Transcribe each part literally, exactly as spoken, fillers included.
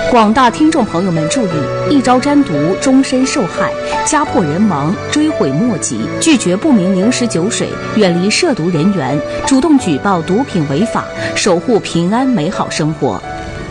广大听众朋友们注意，一朝沾毒，终身受害，家破人亡，追悔莫及。拒绝不明零食酒水，远离涉毒人员，主动举报毒品违法，守护平安美好生活。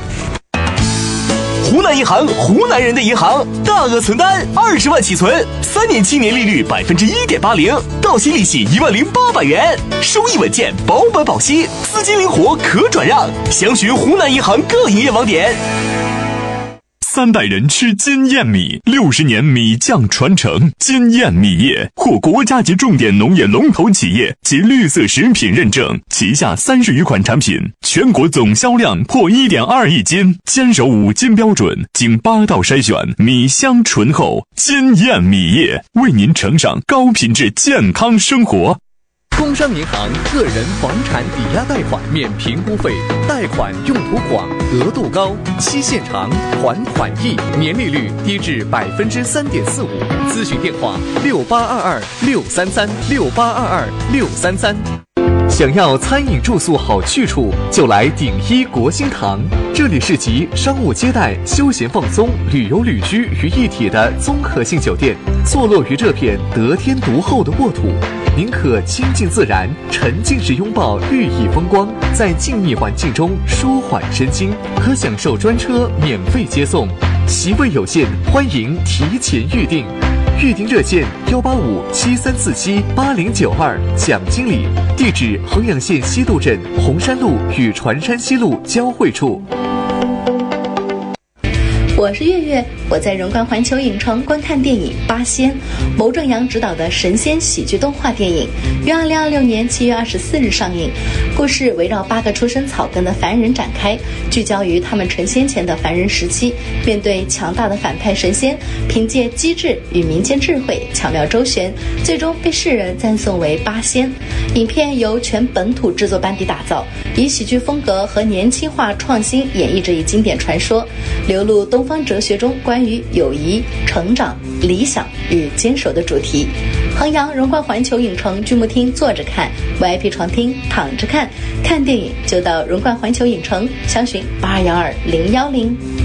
湖南银行，湖南人的银行，大额存单二十万起存，三年期年利率百分之一点八零，到期利息一万零八百元，收益稳健，保本保息，资金灵活可转让。详询湖南银行各营业网点。 三代人吃金燕米，六十年米酱传承。金燕米业获国家级重点农业龙头企业及绿色食品认证，旗下三十余款产品，全国总销量破 一点二亿斤，坚守五金标准，经八道筛选，米香醇厚。金燕米业为您呈上高品质健康生活。 工商银行个人房产抵押贷款免评估费，贷款用途广，额度高，期限长，还款易，年利率低至百分之三点四五。咨询电话：六八二二六三三六八二二六三三。想要餐饮住宿好去处，就来鼎一国兴堂。这里是集商务接待、休闲放松、旅游旅居于一体的综合性酒店，坐落于这片得天独厚的沃土。您可亲近自然，沉浸式拥抱绿意风光，在静谧环境中舒缓身心，可享受专车免费接送。席位有限，欢迎提前预订。预订热线幺八五七三四七八零九二，蒋经理。地址：衡阳县西渡镇红山路与船山西路交汇处。 我是月月，我在荣冠环球影城观看电影《八仙》，牟正阳执导的神仙喜剧动画电影，于二零二六年七月二十四日上映。故事围绕八个出身草根的凡人展开，聚焦于他们成仙前的凡人时期，面对强大的反派神仙，凭借机智与民间智慧巧妙周旋，最终被世人赞颂为八仙。影片由全本土制作班底打造，以喜剧风格和年轻化创新演绎这一经典传说，流露东方哲学中关于友谊、成长、理想与坚守的主题。衡阳荣冠环球影城剧目厅坐着看， V I P 床厅躺着看，看电影就到荣冠环球影城，详询八二幺二零幺零。